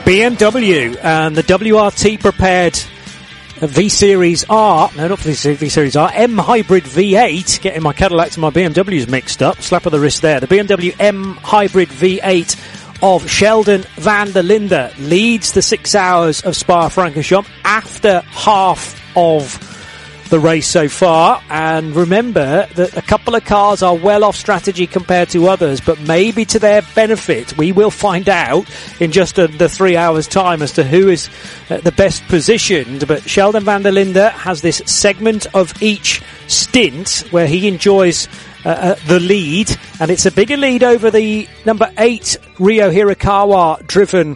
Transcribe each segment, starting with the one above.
BMW and the WRT prepared V-Series R, no, not V-Series R, M Hybrid V8, getting my Cadillacs and my BMWs mixed up, slap of the wrist there. The BMW M Hybrid V8 of Sheldon van der Linde leads the 6 hours of Spa-Francorchamps after half of the race so far, and remember that a couple of cars are well off strategy compared to others, but maybe to their benefit. We will find out in just under 3 hours time as to who is the best positioned, but Sheldon van der Linde has this segment of each stint where he enjoys the lead, and it's a bigger lead over the number 8 Ryo Hirakawa driven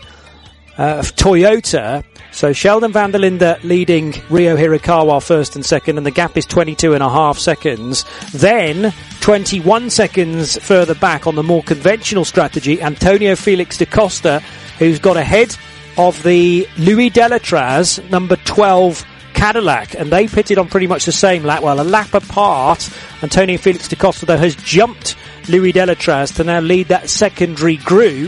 Toyota. So Sheldon van der Linde leading Ryo Hirakawa first and second, and the gap is 22.5 seconds. Then 21 seconds further back on the more conventional strategy, Antonio Felix da Costa, who's got ahead of the Louis Delatraz number 12 Cadillac, and they pitted on pretty much the same lap. Well, a lap apart. Antonio Felix da Costa, though, has jumped Louis Delatraz to now lead that secondary group.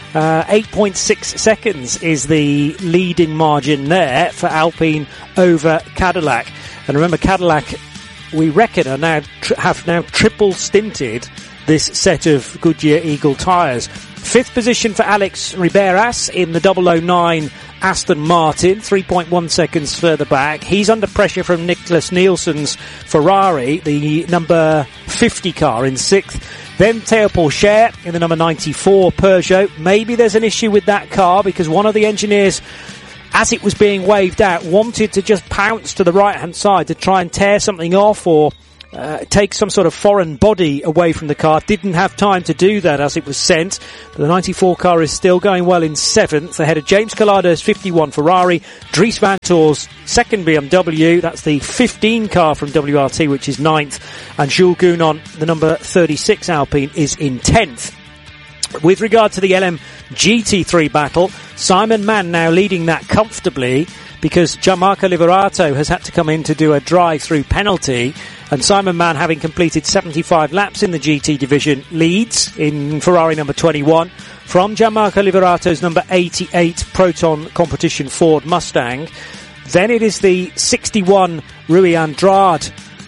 8.6 seconds is the leading margin there for Alpine over Cadillac. And remember, Cadillac, we reckon, are now have now triple stinted this set of Goodyear Eagle tyres. 5th position for Alex Riberas in the 009 Aston Martin, 3.1 seconds further back. He's under pressure from Nicholas Nielsen's Ferrari, the number 50 car, in 6th. Then Théo Pourchaire in the number 94 Peugeot. Maybe there's an issue with that car because one of the engineers, as it was being waved out, wanted to just pounce to the right-hand side to try and tear something off or take some sort of foreign body away from the car. Didn't have time to do that as it was sent. But the 94 car is still going well in 7th, ahead of James Calada's 51 Ferrari, Dries Vanthoor's 2nd BMW, that's the 15 car from WRT, which is 9th, and Jules Gounon, the number 36 Alpine, is in 10th. With regard to the LM GT3 battle, Simon Mann now leading that comfortably because Gianmarco Liberato has had to come in to do a drive-through penalty, and Simon Mann, having completed 75 laps in the GT division, leads in Ferrari number 21 from Gianmarco Liberato's number 88 Proton Competition Ford Mustang. Then it is the 61 Rui Andrade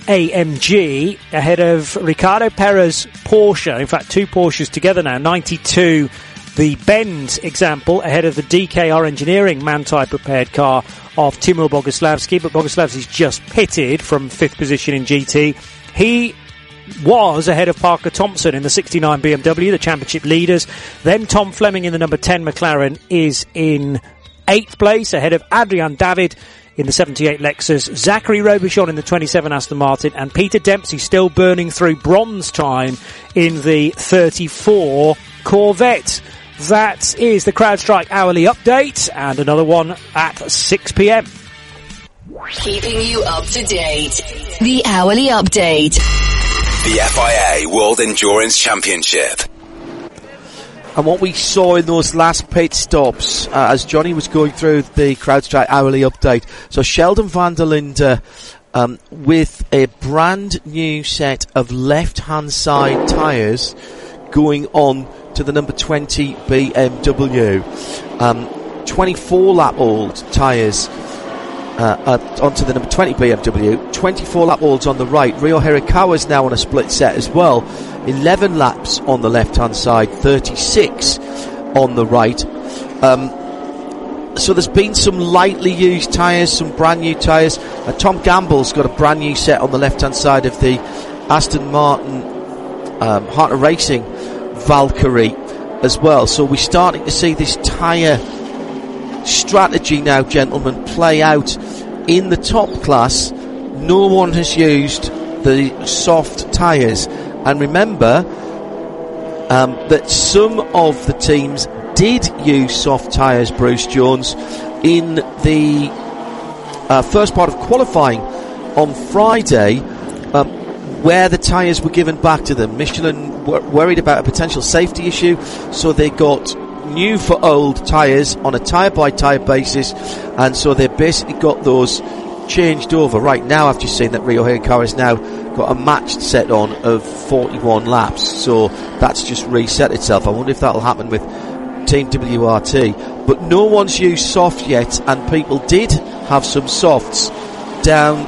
AMG ahead of Ricardo Perez Porsche. In fact, 2 Porsches together now. 92, the Benz example, ahead of the DKR Engineering Manthey prepared car of Timur Boguslavsky, but Boguslavsky's just pitted from 5th position in GT. He was ahead of Parker Thompson in the 69 BMW, the championship leaders. Then Tom Fleming in the number 10 McLaren is in 8th place, ahead of Adrian David in the 78 Lexus, Zachary Robichon in the 27 Aston Martin, and Peter Dempsey still burning through bronze time in the 34 Corvette. That is the CrowdStrike hourly update, and another one at 6 p.m. Keeping you up to date. The hourly update. The FIA World Endurance Championship. And what we saw in those last pit stops, as Johnny was going through the CrowdStrike hourly update, so Sheldon van der Linde with a brand new set of left-hand side tyres going on to the number 20 BMW. 24 lap old tyres onto the number 20 BMW. 24 lap olds on the right. Ryo Hirakawa is now on a split set as well. 11 laps on the left-hand side, 36 on the right. So there's been some lightly used tyres, some brand new tyres. Tom Gamble's got a brand new set on the left-hand side of the Aston Martin Hartner Racing Valkyrie as well. So we're starting to see this tyre strategy now, gentlemen, play out in the top class. No one has used the soft tyres. And remember that some of the teams did use soft tyres, Bruce Jones, in the first part of qualifying on Friday, where the tyres were given back to them. Michelin were worried about a potential safety issue, so they got new for old tyres on a tyre-by-tyre basis, and so they basically got those changed over. Right now I've just seen that Ryo Hirakawa has now got a matched set on of 41 laps, so that's just reset itself. I wonder if that'll happen with Team WRT, but no one's used soft yet, and people did have some softs down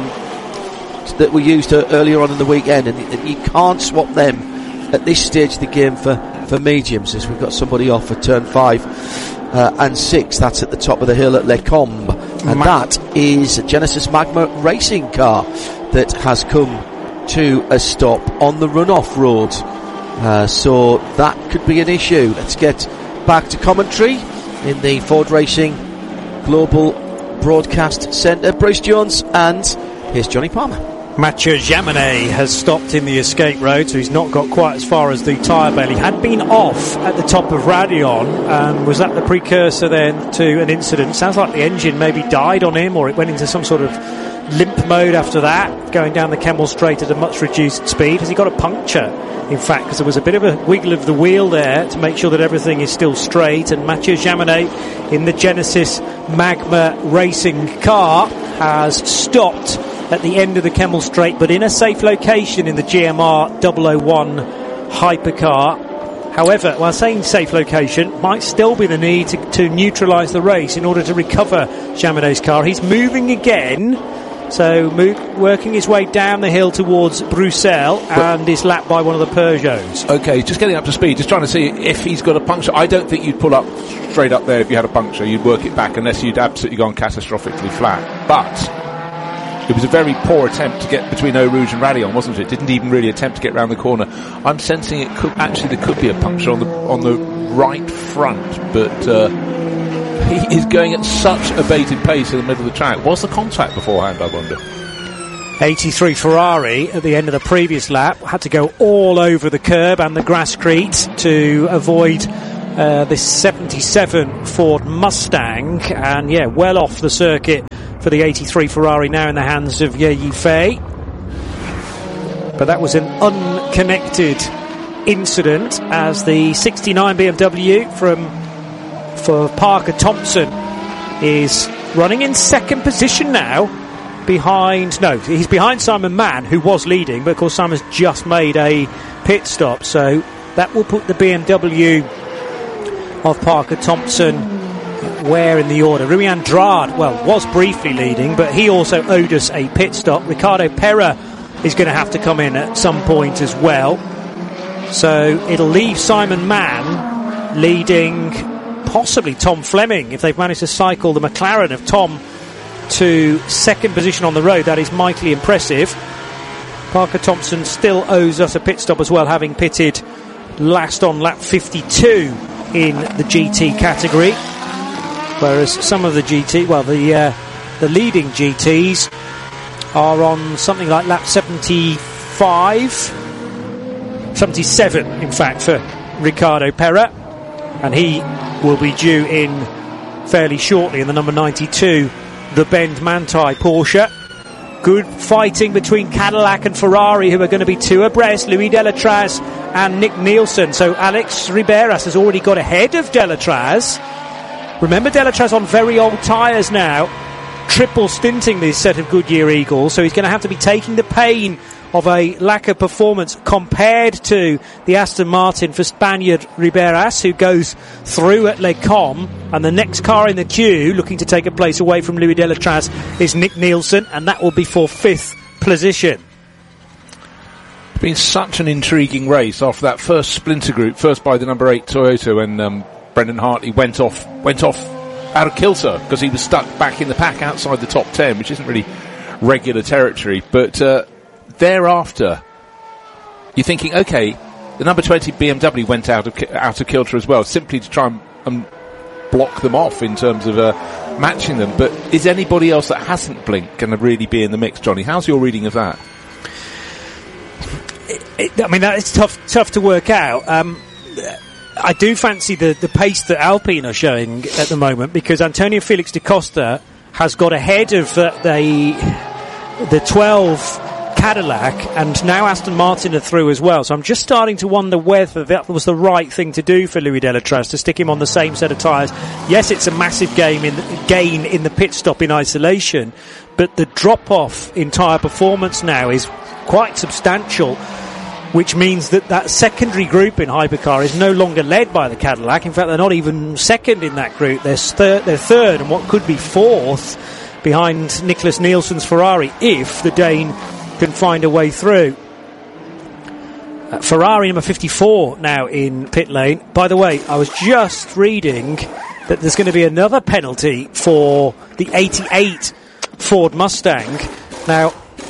that were used earlier on in the weekend, and you can't swap them at this stage of the game for mediums, as we've got somebody off for turn 5 and 6. That's at the top of the hill at Les Combes, and that is a Genesis Magma racing car that has come to a stop on the runoff road. So that could be an issue. Let's get back to commentary in the Ford Racing Global Broadcast Centre. Bruce Jones, and here's Johnny Palmer. Mathieu Jaminet has stopped in the escape road, so he's not got quite as far as the tyre bale. He had been off at the top of Raidillon. Was that the precursor then to an incident? Sounds like the engine maybe died on him, or it went into some sort of limp mode after that, going down the Kemmel Straight at a much reduced speed. Has he got a puncture, in fact, because there was a bit of a wiggle of the wheel there to make sure that everything is still straight. And Mathieu Jaminet in the Genesis Magma racing car has stopped at the end of the Kemmel Straight, but in a safe location in the GMR 001 hypercar. However, while saying safe location, might still be the need to neutralise the race in order to recover Jaminet's car. He's moving again, so working his way down the hill towards Bruxelles, and is lapped by one of the Peugeots. Okay, just getting up to speed, just trying to see if he's got a puncture. I don't think you'd pull up straight up there if you had a puncture. You'd work it back unless you'd absolutely gone catastrophically flat. But it was a very poor attempt to get between Eau Rouge and Raidillon, wasn't it? Didn't even really attempt to get round the corner. I'm sensing there could be a puncture on the right front, but he is going at such a bated pace in the middle of the track. What's the contact beforehand, I wonder? 83 Ferrari at the end of the previous lap had to go all over the curb and the grasscrete to avoid this 77 Ford Mustang, and well off the circuit for the 83 Ferrari, now in the hands of Ye Yifei. But that was an unconnected incident, as the 69 BMW for Parker Thompson is running in second position now. He's behind Simon Mann, who was leading, but of course Simon's just made a pit stop, so that will put the BMW of Parker Thompson where in the order? Rui Andrade, was briefly leading, but he also owed us a pit stop. Ricardo Pera is going to have to come in at some point as well. So it'll leave Simon Mann leading possibly Tom Fleming, if they've managed to cycle the McLaren of Tom to second position on the road. That is mightily impressive. Parker Thompson still owes us a pit stop as well, having pitted last on lap 52 in the GT category. Whereas some of the the leading GTs are on something like lap 77 in fact, for Ricardo Pera, and he will be due in fairly shortly in the number 92, the Bend Manthey Porsche. Good fighting between Cadillac and Ferrari, who are going to be two abreast, Louis Delatraz and Nick Nielsen. So Alex Riberas has already got ahead of Delatraz. Remember, Delatraz on very old tyres now, triple stinting this set of Goodyear Eagles, so he's going to have to be taking the pain of a lack of performance compared to the Aston Martin for Spaniard Riberas, who goes through at Les Combes, and the next car in the queue looking to take a place away from Louis Delatraz is Nick Nielsen, and that will be for 5th position. It's been such an intriguing race after that first splinter group, first by the number 8 Toyota, when Brendan Hartley went off out of kilter because he was stuck back in the pack outside the top 10, which isn't really regular territory. But thereafter, you're thinking, okay, the number 20 BMW went out of kilter as well, simply to try and block them off in terms of matching them. But is anybody else that hasn't blinked going to really be in the mix, Johnny? How's your reading of that? That is tough to work out. I do fancy the pace that Alpine are showing at the moment, because Antonio Felix da Costa has got ahead of the 12 Cadillac, and now Aston Martin are through as well. So I'm just starting to wonder whether that was the right thing to do for Louis Delatraz, to stick him on the same set of tyres. Yes, it's a massive gain in the pit stop in isolation, but the drop-off in tyre performance now is quite substantial. which means that secondary group in Hypercar is no longer led by the Cadillac. In fact, they're not even second in that group. They're third and what could be fourth behind Nicholas Nielsen's Ferrari if the Dane can find a way through. Ferrari number 54 now in pit lane. By the way, I was just reading that there's going to be another penalty for the 88 Ford Mustang. Now,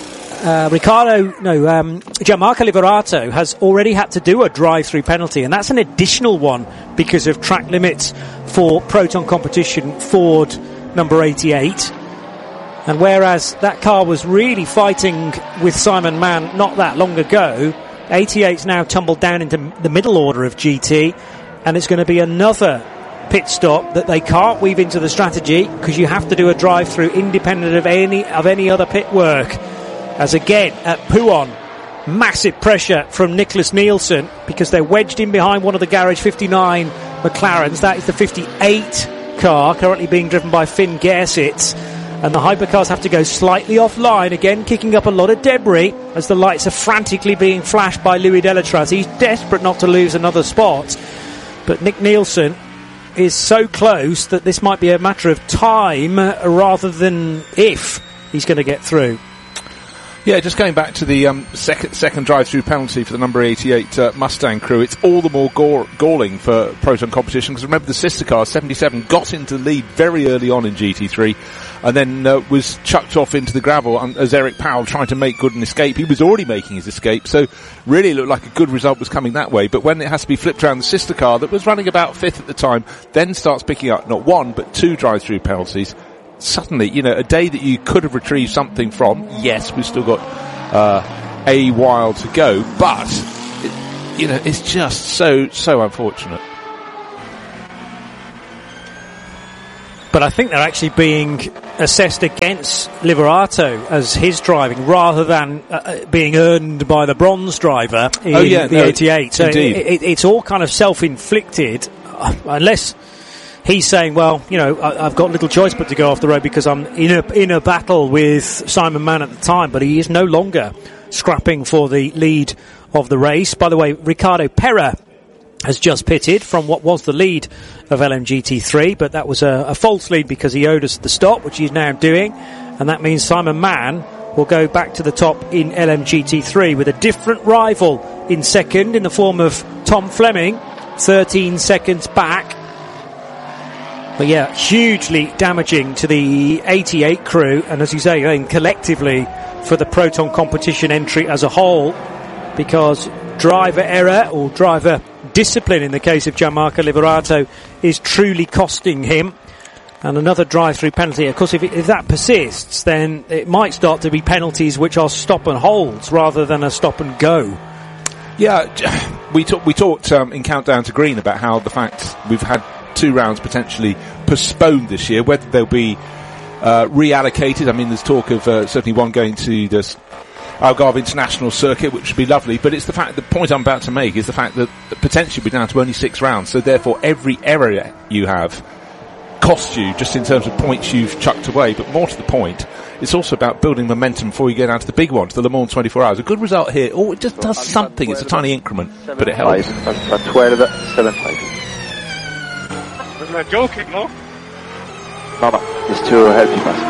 Gianmarco Liberato has already had to do a drive-through penalty, and that's an additional one because of track limits for Proton competition Ford number 88. And whereas that car was really fighting with Simon Mann not that long ago, 88's now tumbled down into the middle order of GT, and it's going to be another pit stop that they can't weave into the strategy because you have to do a drive-through independent of any other pit work. As again, at Pouhon, massive pressure from Nicholas Nielsen because they're wedged in behind one of the Garage 59 McLarens. That is the 58 car currently being driven by Finn Gersitz. And the Hypercars have to go slightly offline, again kicking up a lot of debris as the lights are frantically being flashed by Louis Delatraz. He's desperate not to lose another spot. But Nick Nielsen is so close that this might be a matter of time rather than if he's going to get through. Yeah, just going back to the second drive-through penalty for the number 88 Mustang crew, it's all the more galling for Proton competition because remember the sister car, 77, got into the lead very early on in GT3 and then was chucked off into the gravel as Eric Powell tried to make good an escape. He was already making his escape, so really it looked like a good result was coming that way. But when it has to be flipped around, the sister car that was running about 5th at the time then starts picking up not one but 2 drive-through penalties. Suddenly, a day that you could have retrieved something from, yes, we've still got a while to go, but, it's just so unfortunate. But I think they're actually being assessed against Liberato as his driving rather than being earned by the bronze driver in the 88. So it's all kind of self-inflicted, unless he's saying, well, I've got little choice but to go off the road because I'm in a battle with Simon Mann at the time, but he is no longer scrapping for the lead of the race. By the way, Ricardo Pera has just pitted from what was the lead of LMGT3, but that was a false lead because he owed us the stop, which he's now doing, and that means Simon Mann will go back to the top in LMGT3 with a different rival in second in the form of Tom Fleming, 13 seconds back. But yeah, hugely damaging to the 88 crew, and as you say, collectively for the Proton competition entry as a whole, because driver error or driver discipline in the case of Gianmarco Liberato is truly costing him. And another drive-through penalty. Of course, if that persists, then it might start to be penalties which are stop and holds rather than a stop and go. Yeah, we talked in Countdown to Green about how the fact we've had 2 rounds potentially postponed this year, whether they'll be reallocated. I mean, there's talk of certainly one going to the Algarve International Circuit, which would be lovely, but it's the point I'm about to make is the fact that potentially we're down to only 6 rounds, so therefore every error you have costs you just in terms of points you've chucked away. But more to the point, it's also about building momentum before you get down to the big one, to the Le Mans 24 Hours. A good result here, it just does something. It's a tiny increment, but it helps. 12.75. You're joking, no? No, it's to help you guys.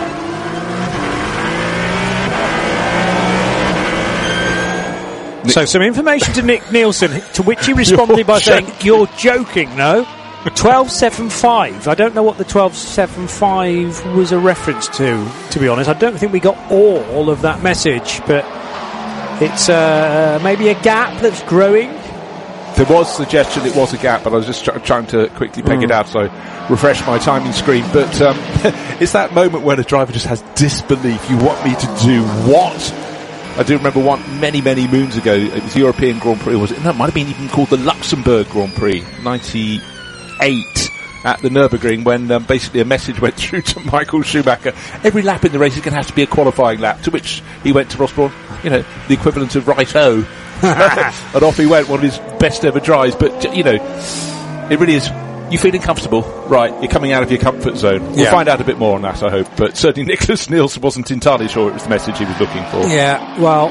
So some information to Nick Nielsen, to which he responded by saying, "You're joking, no?" 12.75. I don't know what the 12.75 was a reference to be honest. I don't think we got all of that message, but it's maybe a gap that's growing. There was suggestion it was a gap, but I was just trying to quickly peg it out, so refresh my timing screen. But it's that moment when a driver just has disbelief. You want me to do what? I do remember many moons ago, it was the European Grand Prix, it might have been even called the Luxembourg Grand Prix, 98, at the Nürburgring, when basically a message went through to Michael Schumacher, every lap in the race is going to have to be a qualifying lap, to which he went to Ross Brawn, the equivalent of right-o, and off he went, one of his best ever drives. But, it really is, you feeling comfortable? Right, you're coming out of your comfort zone. We'll find out a bit more on that, I hope. But certainly Nicholas Nielsen wasn't entirely sure it was the message he was looking for. Yeah, well,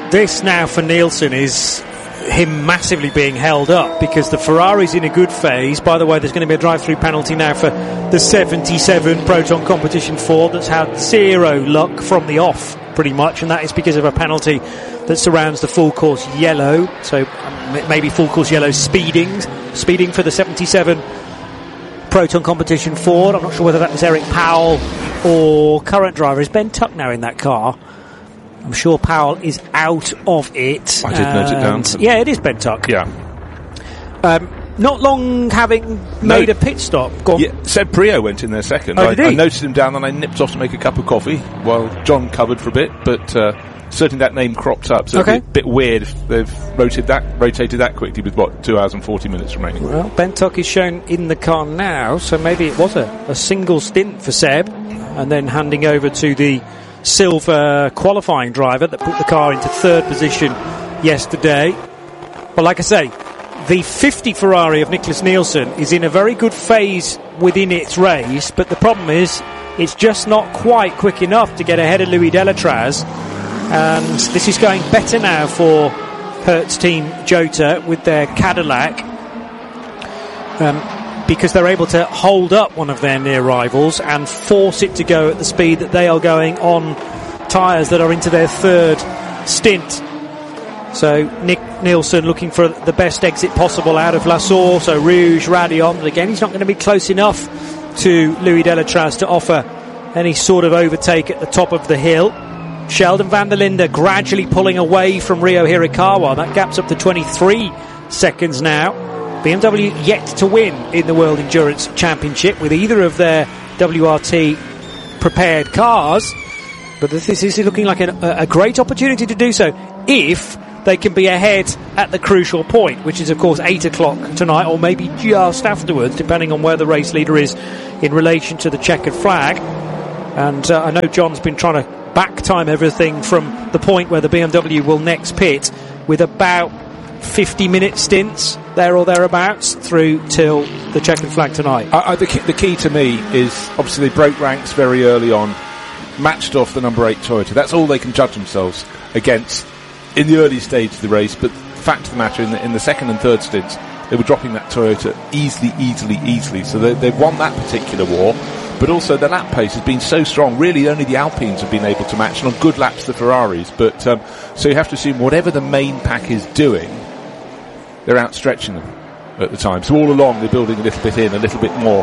This now for Nielsen is him massively being held up because the Ferrari's in a good phase. By the way, there's going to be a drive-through penalty now for the 77 Proton Competition 4 that's had zero luck from the off, pretty much, and that is because of a penalty that surrounds the full course yellow. So maybe full course yellow speeding for the 77 Proton Competition 4. I'm not sure whether that was Eric Powell or current driver. Is Ben Tuck now in that car? I'm sure Powell is out of it. I did note it down. Yeah, it is Ben Tuck. Yeah. Not long having made a pit stop. Yeah, Seb Prio went in there second. Oh, did he? I noticed him down and I nipped off to make a cup of coffee while John covered for a bit, but certainly that name cropped up, so okay. It's a bit weird if they've rotated that quickly with, 2 hours and 40 minutes remaining. Well, Ben Tuck is shown in the car now, so maybe it was a single stint for Seb, and then handing over to the silver qualifying driver that put the car into third position yesterday. But like I say, the 50 Ferrari of Nicholas Nielsen is in a very good phase within its race, but the problem is it's just not quite quick enough to get ahead of Louis Delatraz, and this is going better now for Hertz Team Jota with their Cadillac, because they're able to hold up one of their near rivals and force it to go at the speed that they are going on tyres that are into their third stint. So Nick Nielsen looking for the best exit possible out of La Source, so Rouge, Radion, but again he's not going to be close enough to Louis Delatraz to offer any sort of overtake at the top of the hill. Sheldon van der Linde gradually pulling away from Ryo Hirakawa. That gap's up to 23 seconds now. BMW yet to win in the World Endurance Championship with either of their WRT prepared cars, but this is looking like a great opportunity to do so if they can be ahead at the crucial point, which is of course 8 o'clock tonight, or maybe just afterwards, depending on where the race leader is in relation to the checkered flag. And I know John's been trying to back time everything from the point where the BMW will next pit with about 50-minute stints there or thereabouts through till the checkered flag tonight. The key to me is obviously they broke ranks very early on, matched off the number 8 Toyota. That's all they can judge themselves against in the early stage of the race, but the fact of the matter, in the second and third stints they were dropping that Toyota easily, so they've won that particular war. But also the lap pace has been so strong, really only the Alpines have been able to match, and on good laps the Ferraris, but so you have to assume whatever the main pack is doing, they're outstretching them at the time. So all along they're building a little bit in, a little bit more,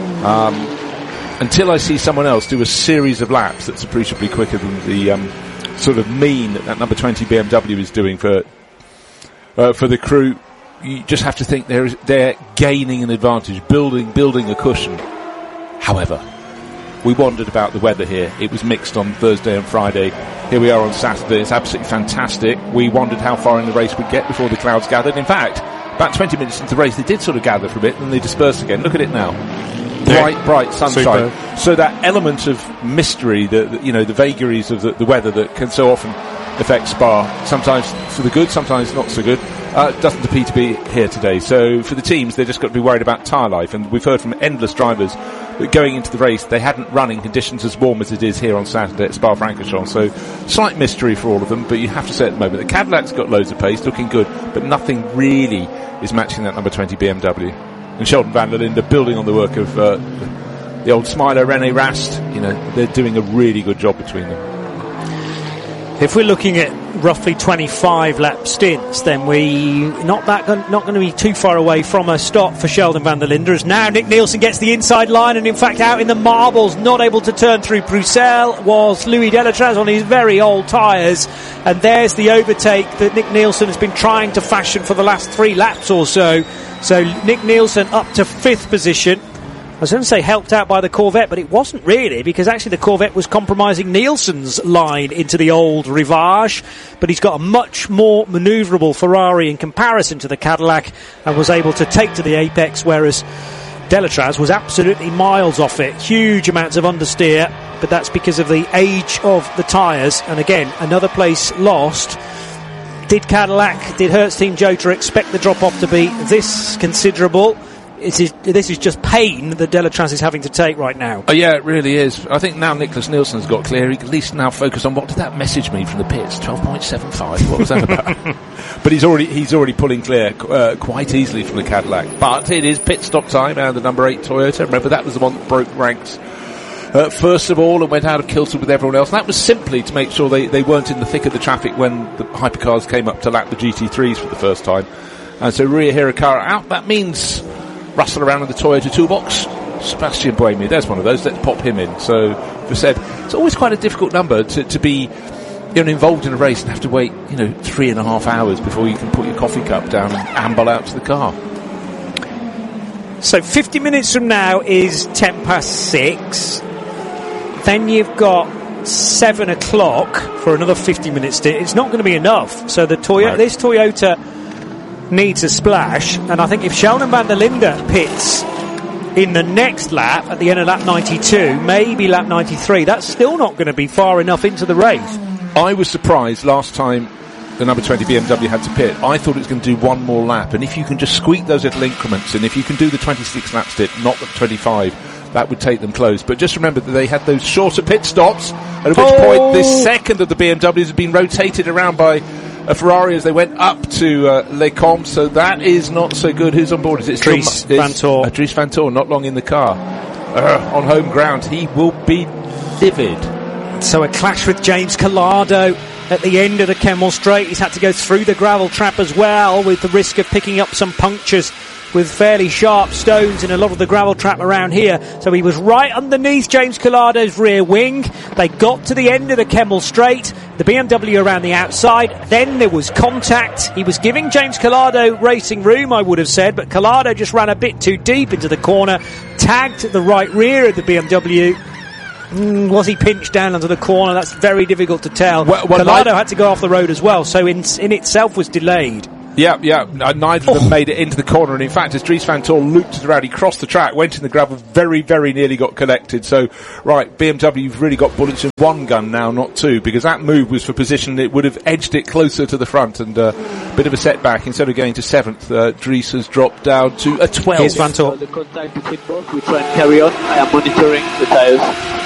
until I see someone else do a series of laps that's appreciably quicker than the sort of mean that number 20 BMW is doing for the crew. You just have to think they're gaining an advantage, building a cushion. However, we wondered about the weather here. It was mixed on Thursday and Friday. Here we are on Saturday. It's absolutely fantastic. We wondered how far in the race we'd get before the clouds gathered. In fact, about 20 minutes into the race, they did sort of gather for a bit, and they dispersed again. Look at it now. Bright sunshine. Super. So that element of mystery, the vagaries of the weather that can so often affect Spa, sometimes for the good, sometimes not so good, doesn't appear to be here today. So for the teams, they've just got to be worried about tyre life, and we've heard from endless drivers that going into the race they hadn't run in conditions as warm as it is here on Saturday at Spa-Francorchamps. So slight mystery for all of them, but you have to say at the moment the Cadillac's got loads of pace, looking good, but nothing really is matching that number 20 BMW. And Sheldon van der Linde building on the work of the old smiler René Rast. They're doing a really good job between them. If we're looking at roughly 25 lap stints, then we not going to be too far away from a stop for Sheldon van der Linde, as now Nick Nielsen gets the inside line, and in fact out in the marbles, not able to turn through Bruxelles, was Louis Delatraz on his very old tyres, and there's the overtake that Nick Nielsen has been trying to fashion for the last 3 laps or so. So Nick Nielsen up to 5th position. I was going to say helped out by the Corvette, but it wasn't really, because actually the Corvette was compromising Nielsen's line into the old Rivage, but he's got a much more manoeuvrable Ferrari in comparison to the Cadillac and was able to take to the apex, whereas Delatraz was absolutely miles off it. Huge amounts of understeer, but that's because of the age of the tyres, and again, another place lost. Did Hertz Team Jota expect the drop-off to be this considerable? this is just pain that Delatraz is having to take right now. Oh, yeah, it really is. I think now Nicholas Nielsen's got clear. He can at least now focus on what did that message mean from the pits? 12.75. What was that about? But he's already pulling clear quite easily from the Cadillac. But it is pit stop time, and the number 8 Toyota. Remember, that was the one that broke ranks first of all and went out of kilter with everyone else. And that was simply to make sure they weren't in the thick of the traffic when the hypercars came up to lap the GT3s for the first time. And so Ria Hirakawa out. That means Russell around in the Toyota toolbox. Sebastian Buemi, there's one of those. Let's pop him in. So, as I said, it's always quite a difficult number to be involved in a race and have to wait 3.5 hours before you can put your coffee cup down and amble out to the car. So 50 minutes from now is 6:10. Then you've got 7 o'clock for another 50 minutes. It's not going to be enough. So this Toyota needs a splash, and I think if Sheldon van der Linde pits in the next lap at the end of lap 92, maybe lap 93, that's still not going to be far enough into the race. I was surprised last time the number 20 BMW had to pit. I thought it was going to do one more lap, and if you can just squeak those little increments in, if you can do the 26 lap stint, not the 25, that would take them close. But just remember that they had those shorter pit stops, at which point this second of the BMWs had been rotated around by a Ferrari as they went up to Les Combes, so that is not so good. Who's on board? Is it Dries Vanthoor? Dries Vanthoor, not long in the car. On home ground, he will be livid. So a clash with James Collado at the end of the Kemmel Straight. He's had to go through the gravel trap as well, with the risk of picking up some punctures with fairly sharp stones in a lot of the gravel trap around here. So he was right underneath James Collado's rear wing. They got to the end of the Kemmel Straight, the BMW around the outside. Then there was contact. He was giving James Collado racing room, I would have said, but Collado just ran a bit too deep into the corner, tagged the right rear of the BMW. Was he pinched down onto the corner? That's very difficult to tell. Collado had to go off the road as well, so in itself was delayed. Yeah. Neither of them made it into the corner, and in fact, as Dries Vanthoor looped it around, he crossed the track, went in the gravel, very, very nearly got collected. So, right, BMW, you've really got bullets in one gun now, not two, because that move was for position. It would have edged it closer to the front, and a bit of a setback. Instead of going to 7th, Dries has dropped down to a 12th. Here's Vanthoor. The contact between both, we try and carry on. I am monitoring the tyres.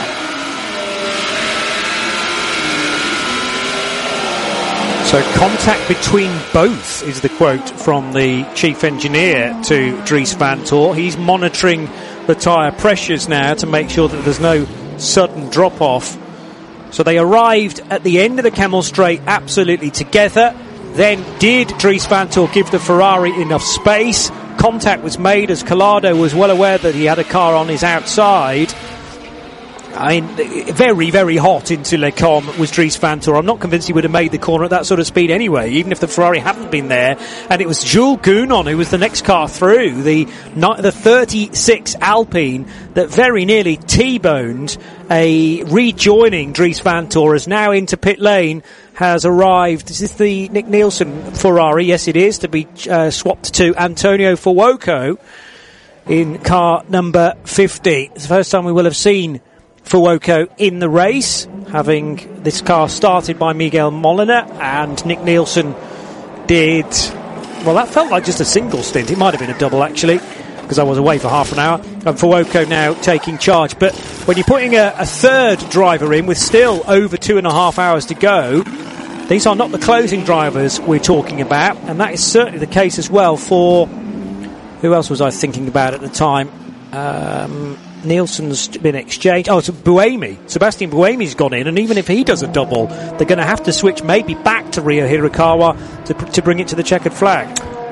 So contact between both is the quote from the chief engineer to Dries Vanthoor. He's monitoring the tyre pressures now to make sure that there's no sudden drop-off. So they arrived at the end of the Kemmel Straight absolutely together. Then did Dries Vanthoor give the Ferrari enough space? Contact was made as Collado was well aware that he had a car on his outside. I mean, very, very hot into Les Combes was Dries Vanthoor. I'm not convinced he would have made the corner at that sort of speed anyway, even if the Ferrari hadn't been there. And it was Jules Gounon who was the next car through, the 36 Alpine, that very nearly T-boned a rejoining Dries Vanthoor, as now into pit lane has arrived. Is this the Nick Nielsen Ferrari? Yes, it is, to be swapped to Antonio Fuoco in car number 50. It's the first time we will have seen Fuoco in the race, having this car started by Miguel Molina, and Nick Nielsen did, well, that felt like just a single stint. It might have been a double, actually, because I was away for half an hour, and Fuoco now taking charge. But when you're putting a third driver in with still over 2.5 hours to go, these are not the closing drivers we're talking about, and that is certainly the case as well for, who else was I thinking about at the time? Nielsen's been exchanged. Oh, it's Buemi. Sebastian Buemi's gone in, and even if he does a double, they're going to have to switch maybe back to Rio Hirakawa to bring it to the checkered flag.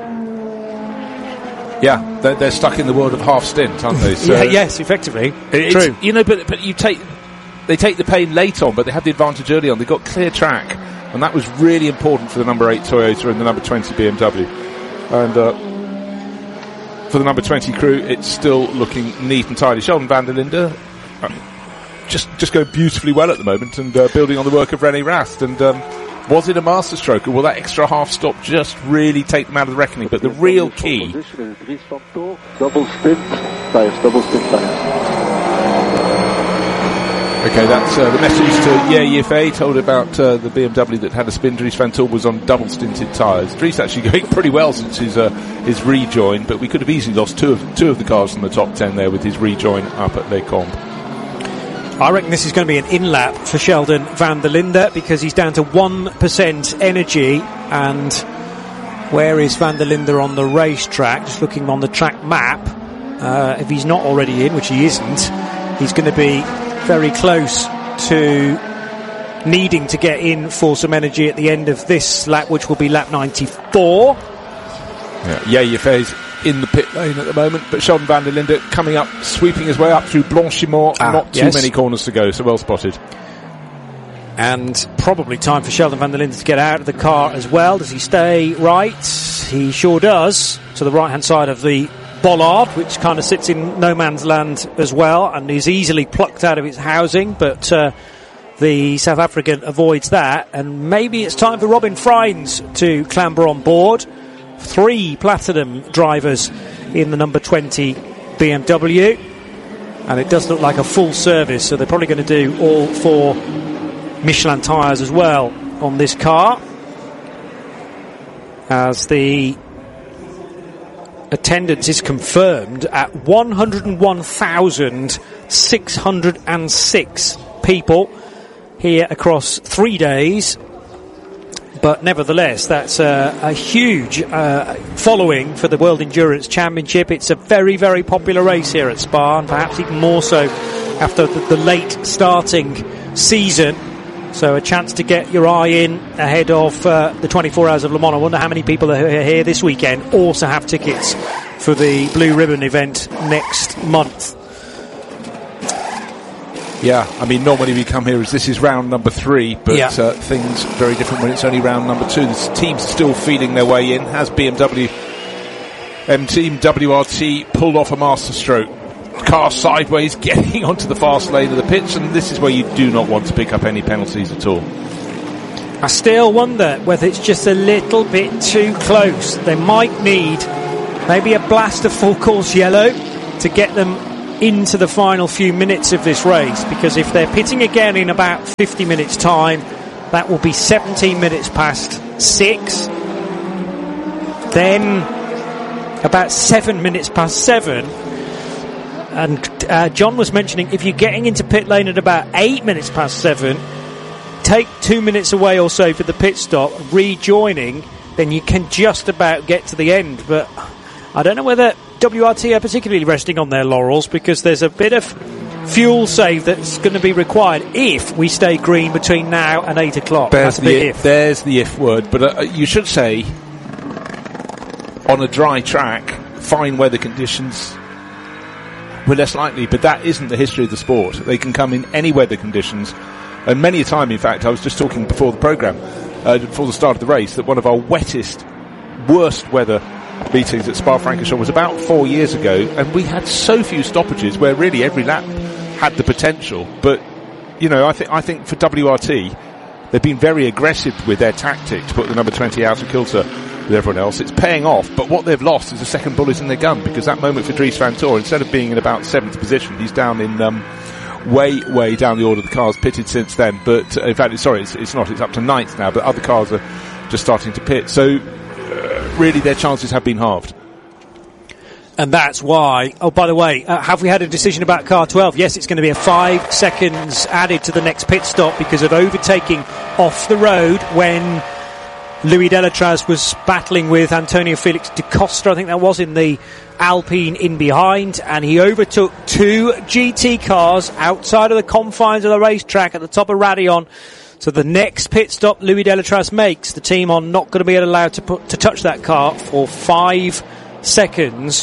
Yeah, they're stuck in the world of half stint, aren't they? So yes, effectively. True. But they take the pain late on, but they had the advantage early on. They got clear track, and that was really important for the number 8 Toyota and the number 20 BMW. And for the number 20 crew, it's still looking neat and tidy. Sheldon van der Linde just going beautifully well at the moment, and building on the work of René Rast. And was it a masterstroke, or will that extra half stop just really take them out of the reckoning? But the real key, double stint tires. Okay, that's the message to Yifei, told about the BMW that had a spin. Dries Vanthoor was on double-stinted tyres. Dries actually going pretty well since his rejoin, but we could have easily lost two of the cars from the top 10 there with his rejoin up at Les Combes. I reckon this is going to be an in-lap for Sheldon van der Linde because he's down to 1% energy. And where is van der Linde on the racetrack? Just looking on the track map. If he's not already in, which he isn't, he's going to be very close to needing to get in for some energy at the end of this lap, which will be lap 94. Yeah, Yifei's in the pit lane at the moment, but Sheldon van der Linde coming up, sweeping his way up through Blanchimont. Not too many corners to go, so well spotted. And probably time for Sheldon van der Linde to get out of the car as well. Does he stay right? He sure does. To the right-hand side of the bollard, which kind of sits in no man's land as well, and is easily plucked out of its housing, but the South African avoids that, and maybe it's time for Robin Freins to clamber on board. 3 platinum drivers in the number 20 BMW, and it does look like a full service, so they're probably going to do all 4 Michelin tyres as well on this car, as the attendance is confirmed at 101,606 people here across 3 days. But nevertheless, that's a huge following for the World Endurance Championship. It's a very, very popular race here at Spa, and perhaps even more so after the late starting season. So a chance to get your eye in ahead of the 24 Hours of Le Mans. I wonder how many people are here this weekend also have tickets for the Blue Ribbon event next month. Yeah, I mean, normally we come here as this is round number 3, but things very different when it's only round number 2. The teams are still feeling their way in. Has BMW Team WRT pulled off a masterstroke? Car sideways, getting onto the fast lane of the pits, and this is where you do not want to pick up any penalties at all. I still wonder whether it's just a little bit too close. They might need maybe a blast of full course yellow to get them into the final few minutes of this race, because if they're pitting again in about 50 minutes time, that will be 17 minutes past 6, then about 7 minutes past 7, and John was mentioning if you're getting into pit lane at about 8 minutes past 7, take 2 minutes away or so for the pit stop, rejoining, then you can just about get to the end. But I don't know whether WRT are particularly resting on their laurels, because there's a bit of fuel save that's going to be required if we stay green between now and 8 o'clock. There's the if word, but you should say on a dry track, fine weather conditions, we're less likely, but that isn't the history of the sport. They can come in any weather conditions, and many a time, in fact, I was just talking before the programme, before the start of the race, that one of our wettest, worst weather meetings at Spa-Francorchamps was about 4 years ago, and we had so few stoppages where really every lap had the potential. But you know, I think for WRT, they've been very aggressive with their tactic to put the number 20 out of kilter with everyone else. It's paying off, but what they've lost is a second bullet in their gun, because that moment for Dries Vanthoor, instead of being in about 7th position, he's down in way down the order. The car's pitted since then, but in fact, it's not. It's up to 9th now, but other cars are just starting to pit. So really their chances have been halved. And that's why, oh, by the way, have we had a decision about car 12? Yes, it's going to be a 5 seconds added to the next pit stop because of overtaking off the road when Louis Delatraz was battling with Antonio Felix da Costa, I think that was, in the Alpine in behind, and he overtook 2 GT cars outside of the confines of the racetrack at the top of Raidillon. So the next pit stop Louis Delatraz makes, the team are not going to be allowed to touch that car for 5 seconds.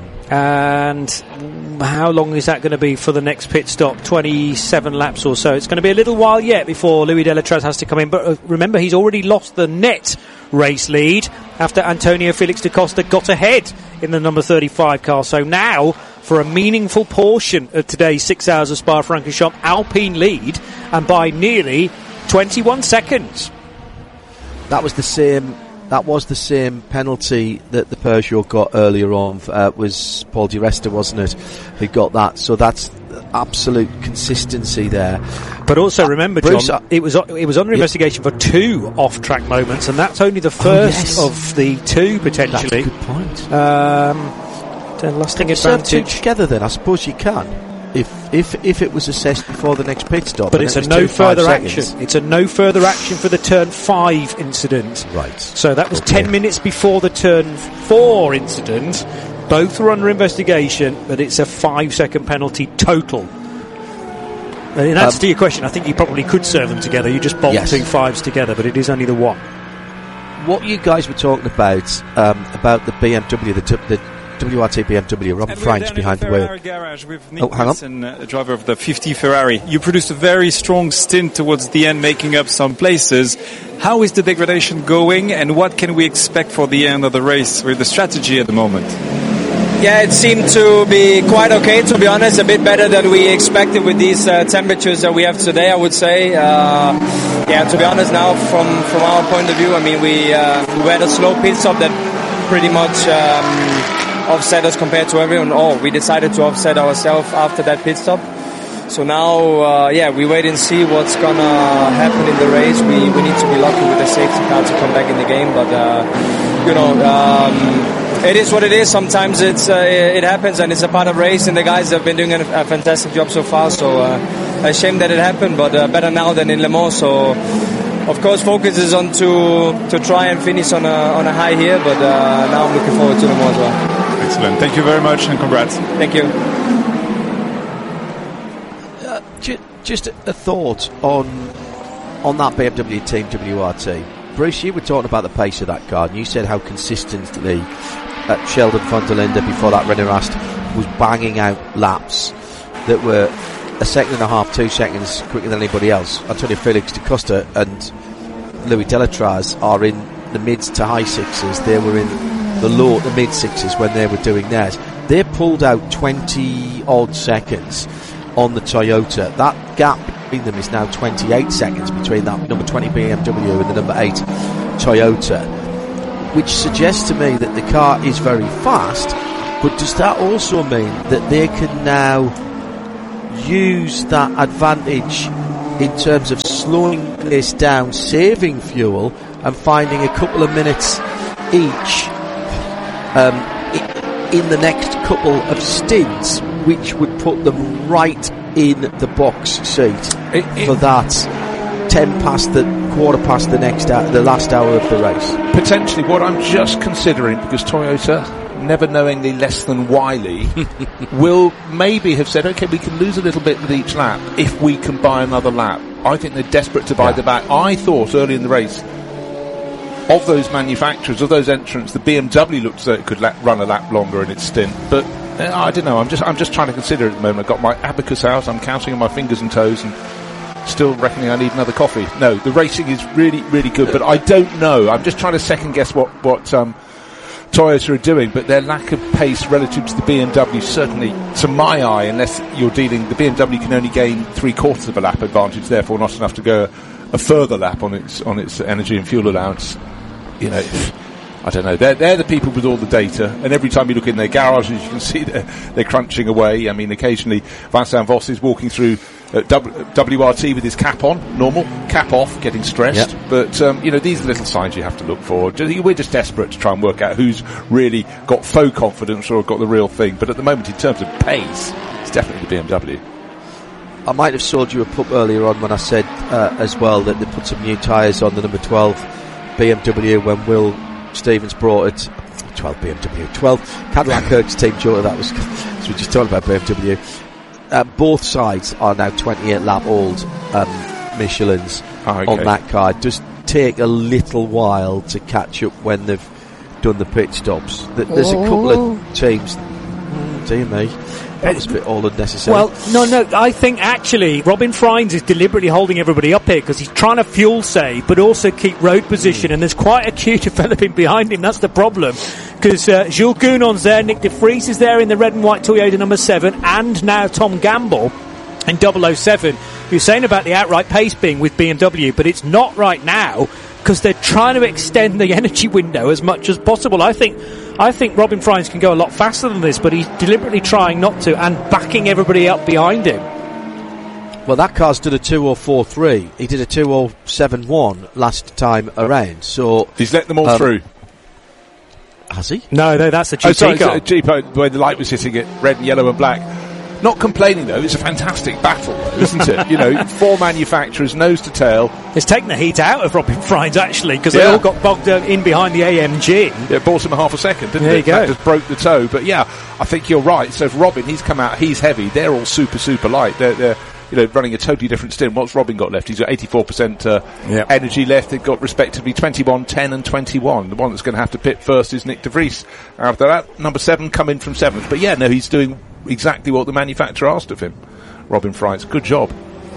And how long is that going to be for the next pit stop? 27 laps or so. It's going to be a little while yet before Louis Delatraz has to come in. But remember, he's already lost the net race lead after Antonio Felix da Costa got ahead in the number 35 car. So now, for a meaningful portion of today's 6 hours of Spa-Francorchamps, Alpine lead, and by nearly 21 seconds. That was the same That was the same penalty that the Peugeot got earlier on. Was Paul Di Resta, wasn't it, who got that? So that's absolute consistency there. But also remember, Bruce, John, it was under investigation for 2 off-track moments, and that's only the first of the 2 potentially. That's a good point. Lasting Can you serve 2 advantage. together then? I suppose you can. If it was assessed before the next pit stop. But it's a no further action. It's a no further action for the turn 5 incident. Right. So that was 10 minutes before the turn 4 incident. Both were under investigation, but it's a 5-second penalty total. And in answer to your question, I think you probably could serve them together. You just bolt 2 5s together, but it is only the 1. What you guys were talking about the BMW, the WRT BMW, Robin Franks behind the wheel. Garage with Nick Wilson, driver of the 50 Ferrari. You produced a very strong stint towards the end, making up some places. How is the degradation going, and what can we expect for the end of the race with the strategy at the moment? Yeah, it seemed to be quite okay, to be honest, a bit better than we expected with these temperatures that we have today, I would say. To be honest now, from our point of view, I mean, we had a slow pit stop that pretty much offset us compared to everyone. We decided to offset ourselves after that pit stop. So now, we wait and see what's gonna happen in the race. We need to be lucky with the safety car to come back in the game, but it is what it is. Sometimes it happens, and it's a part of race. And the guys have been doing a fantastic job so far. So a shame that it happened, but better now than in Le Mans. So of course, focus is on to try and finish on a high here. But now I'm looking forward to Le Mans as well. Excellent. Thank you very much, and congrats. Thank you. Just a thought on that BMW team WRT. Bruce, you were talking about the pace of that car, and you said how consistently Sheldon van der Linde, before that Renault Rast, was banging out laps that were 1.5 seconds, 2 seconds quicker than anybody else. Antonio Felix da Costa and Louis Delatraz are in the mid to high 6s. They were in the mid 6s when they were doing theirs. They pulled out 20 odd seconds on the Toyota. That gap between them is now 28 seconds between that number 20 BMW and the number 8 Toyota, which suggests to me that the car is very fast. But does that also mean that they can now use that advantage in terms of slowing this down, saving fuel, and finding a couple of minutes each in the next couple of stints, which would put them right in the box seat for that quarter past the last hour of the race? Potentially. What I'm just considering, because Toyota, never knowingly less than wily, will maybe have said, okay, we can lose a little bit with each lap if we can buy another lap. I think they're desperate to buy the back. I thought early in the race, of those manufacturers, of those entrants, the BMW looked as though it could run a lap longer in its stint, but I don't know. I'm just trying to consider it at the moment. I've got my abacus out. I'm counting on my fingers and toes, and still reckoning I need another coffee. No, the racing is really, really good, but I don't know. I'm just trying to second guess what Toyota are doing, but their lack of pace relative to the BMW, certainly to my eye, unless you're dealing, the BMW can only gain 3/4 of a lap advantage, therefore not enough to go a further lap on its energy and fuel allowance. You know, I don't know. They're the people with all the data, and every time you look in their garages, you can see they're crunching away. I mean, occasionally Vincent Voss is walking through WRT with his cap on, normal, cap off, getting stressed. Yep. But these are little signs you have to look for. We're just desperate to try and work out who's really got faux confidence or got the real thing. But at the moment, in terms of pace, it's definitely the BMW. I might have sold you a pup earlier on when I said as well that they put some new tyres on the number 12 BMW when Will Stevens brought it. 12 Cadillac Hertz Team Toyota, that was, so we're just talking about BMW. Both sides are now 28 lap old Michelins on that car. It does take a little while to catch up when they've done the pit stops. There's a couple of teams. Dear me, that was a bit all unnecessary. Well, no, I think actually Robin Freins is deliberately holding everybody up here because he's trying to fuel save but also keep road position, and there's quite a queue developing behind him. That's the problem, because Jules Gounon's there, Nick de Vries is there in the red and white Toyota number 7, and now Tom Gamble in 007. You're saying about the outright pace being with BMW, but it's not right now. because they're trying to extend the energy window as much as possible. I think Robin Frijns can go a lot faster than this, but he's deliberately trying not to and backing everybody up behind him. Well, that car's did a 2:04.3. He did a 2:07.1 last time around. So he's let them all through. Has he? No, that's the GP car. Jeep, where the light was hitting it, red and yellow and black. Not complaining though, it's a fantastic battle, isn't it? You know, 4 manufacturers, nose to tail. It's taken the heat out of Robin Frijns actually, because they all got bogged in behind the AMG. Yeah, it bought him a half a second, didn't it? There you go. That just broke the toe. But yeah, I think you're right. So if Robin, he's come out, he's heavy. They're all super light. They're running a totally different stint. What's Robin got left? He's got 84% energy left. They've got respectively 21, 10 and 21. The one that's going to have to pit first is Nick de Vries. After that, number 7 come in from 7th. But yeah, no, he's doing exactly what the manufacturer asked of him. Robin Frijns, good job.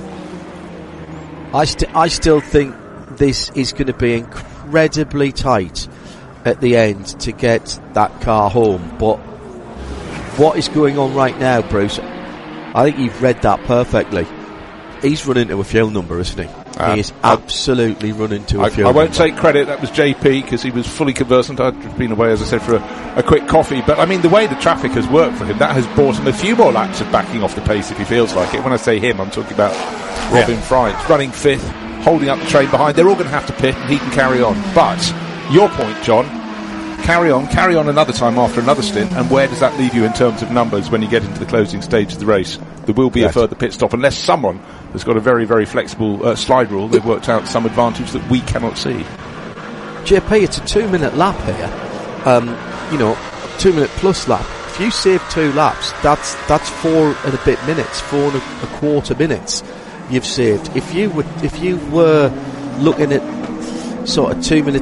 I still think this is going to be incredibly tight at the end to get that car home. But what is going on right now, Bruce? I think you've read that perfectly. He's run into a fuel number, isn't he? He is absolutely run into a fuel number. I won't take credit, that was JP, because he was fully conversant. I'd been away, as I said, for a quick coffee. But, I mean, the way the traffic has worked for him, that has brought him a few more laps of backing off the pace if he feels like it. When I say him, I'm talking about Robin Frijns. Running 5th, holding up the train behind. They're all going to have to pit, and he can carry on. But, your point, John, carry on another time after another stint, and where does that leave you in terms of numbers when you get into the closing stage of the race? There will be a further pit stop unless someone has got a very, very flexible slide rule. They've worked out some advantage that we cannot see. JP, it's a 2-minute lap here. 2-minute plus lap. If you save 2 laps, that's 4 and a bit minutes, 4 and a quarter minutes you've saved. If you were looking at sort of 7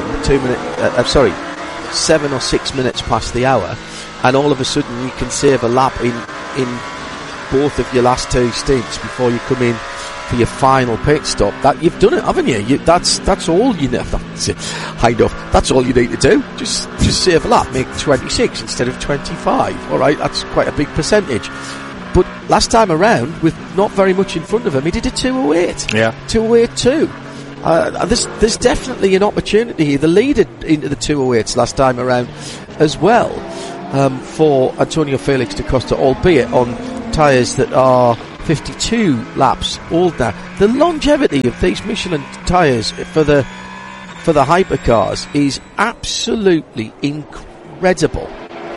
or 6 minutes past the hour, and all of a sudden you can save a lap in both of your last 2 stints before you come in for your final pit stop. That you've done it, haven't you? That's all you need. That's all you need to do. Just save a lap, make 26 instead of 25. All right, that's quite a big percentage. But last time around, with not very much in front of him, he did a 2:08. Yeah, 2:08.2. There's definitely an opportunity here. The leader into the 2:08s last time around as well, for Antonio Felix da Costa, albeit on tyres that are 52 laps old now. The longevity of these Michelin tyres for the hypercars is absolutely incredible.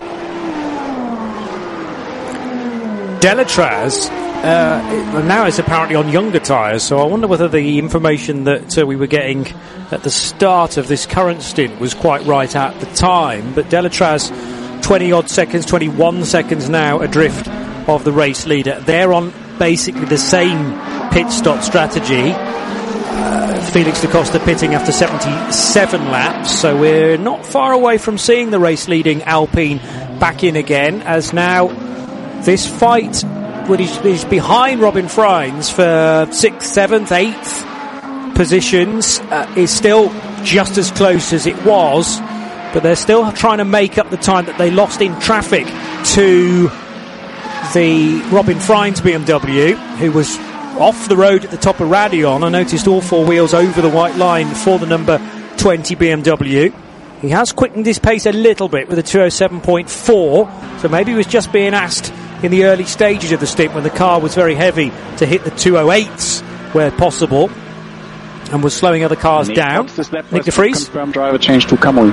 Delatraz now is apparently on younger tyres, so I wonder whether the information that we were getting at the start of this current stint was quite right at the time. But Delatraz, 20-odd seconds, 21 seconds now adrift of the race leader. They're on basically the same pit stop strategy. Felix da Costa pitting after 77 laps, so we're not far away from seeing the race leading Alpine back in again, as now this fight is behind Robin Frijns for 6th, 7th, 8th positions, is still just as close as it was, but they're still trying to make up the time that they lost in traffic to the Robin Frijns BMW, who was off the road at the top of Raidillon. I noticed all 4 wheels over the white line for the number 20 BMW. He has quickened his pace a little bit with a 2:07.4, so maybe he was just being asked in the early stages of the stint when the car was very heavy to hit the 2:08s where possible, and was slowing other cars down. Nick de Vries. Confirmed driver change to Kamui.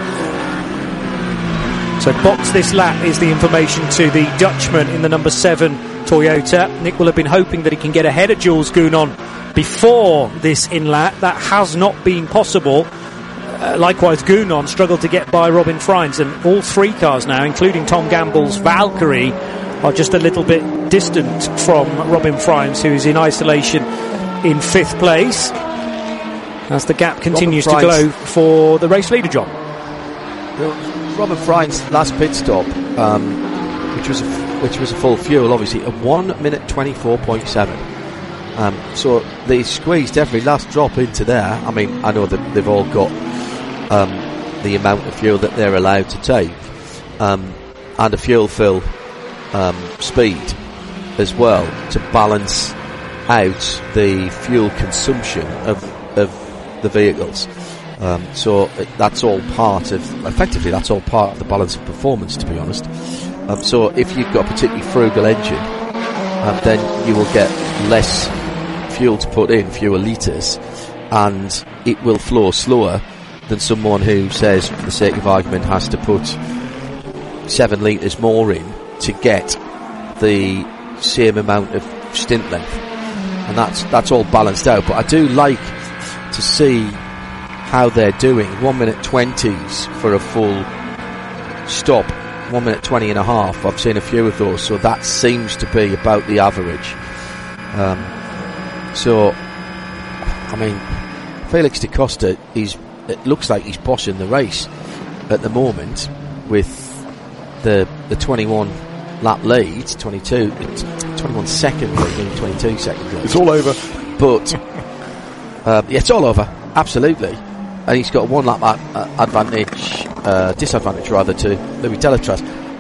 So box this lap is the information to the Dutchman in the number 7 Toyota. Nick will have been hoping that he can get ahead of Jules Gounon before this in-lap. That has not been possible. Likewise, Gounon struggled to get by Robin Frijns, and all 3 cars now, including Tom Gamble's Valkyrie, are just a little bit distant from Robin Frijns, who is in isolation in 5th place, as the gap continues to glow for the race leader job. Robin Frijns' last pit stop, which was a full fuel, obviously, at 1 minute 24.7. So they squeezed every last drop into there. I mean, I know that they've all got the amount of fuel that they're allowed to take, and a fuel fill speed as well, to balance out the fuel consumption of the vehicles. So that's all part of the balance of performance, to be honest. So if you've got a particularly frugal engine, then you will get less fuel to put in, fewer litres, and it will flow slower than someone who says, for the sake of argument, has to put 7 litres more in to get the same amount of stint length. And that's all balanced out. But I do like to see how they're doing. 1 minute 20s for a full stop, 1 minute 20 and a half. I've seen a few of those, so that seems to be about the average. So, I mean, Felix da Costa, it looks like he's bossing the race at the moment with the 21 lap lead, 21 second lead, 22 second lead. It's all over. But, yeah, it's all over, absolutely. And he's got a 1 lap disadvantage rather to Louis Delatraz.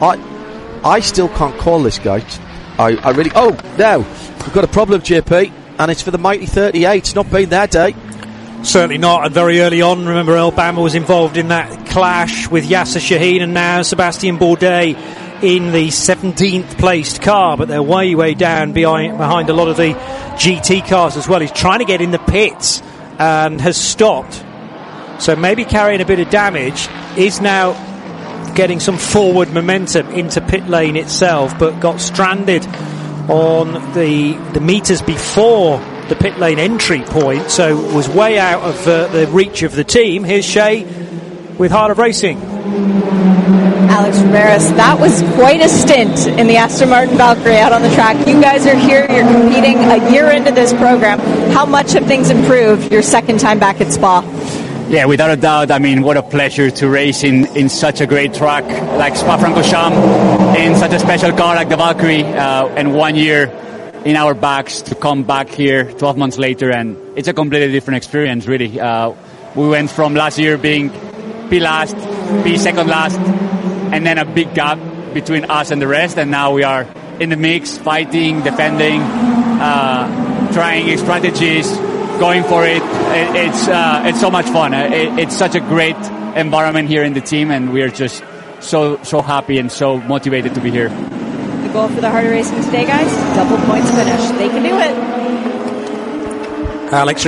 I still can't call this guy. I really. Oh, no, we've got a problem, JP, and it's for the mighty 38. It's not been their day. Certainly not. And very early on, remember, Alabama was involved in that clash with Yasser Shaheen, and now Sebastian Bourdais in the 17th placed car, but they're way down behind a lot of the GT cars as well. He's trying to get in the pits and has stopped. So maybe carrying a bit of damage, is now getting some forward momentum into pit lane itself, but got stranded on the meters before the pit lane entry point, so was way out of the reach of the team. Here's Shea with Heart of Racing. Alex Ramirez, that was quite a stint in the Aston Martin Valkyrie out on the track. You guys are here, you're competing a year into this program. How much have things improved your second time back at Spa? Yeah, without a doubt. I mean, what a pleasure to race in such a great track like Spa-Francorchamps, in such a special car like the Valkyrie, and 1 year in our backs to come back here 12 months later, and it's a completely different experience, really. We went from last year being P last, P second last, and then a big gap between us and the rest, and now we are in the mix, fighting, defending, trying strategies, going for it. It's so much fun. It's such a great environment here in the team, and we are just so happy and so motivated to be here. The goal for the Heart of Racing today, guys, double points finish. They can do it. Alex